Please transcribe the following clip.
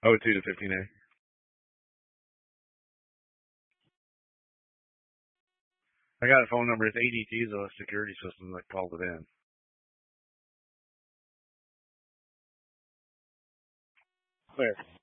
Oh, 2 to 15A. I got a phone number. It's ADT, the security system that called it in. Clear.